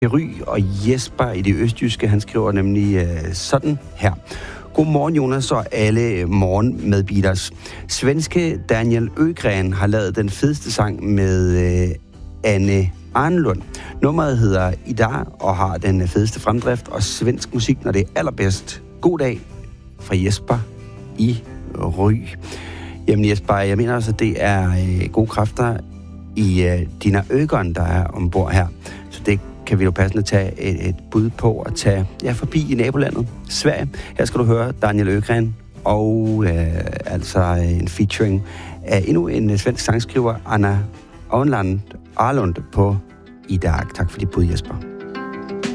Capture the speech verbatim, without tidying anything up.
Ry og Jesper i det østjyske, han skriver nemlig øh, sådan her. Godmorgen, Jonas og alle morgenmedbeaters. Svenske Daniel Øgren har lavet den fedeste sang med øh, Anne Arnlund. Nummeret hedder I dag og har den fedeste fremdrift og svensk musik, når det er allerbedst. God dag fra Jesper i Ry. Jamen Jesper, jeg mener også, at det er øh, gode kræfter i øh, Dina Øgren, der er ombord her. Så det kan vi jo passende tage et, et bud på at tage ja, forbi i nabolandet, Sverige. Her skal du høre Daniel Øgren og øh, altså en featuring af endnu en svensk sangskriver, Anna Arnlund, Arlund på I dag. Tak for dit bud, Jesper.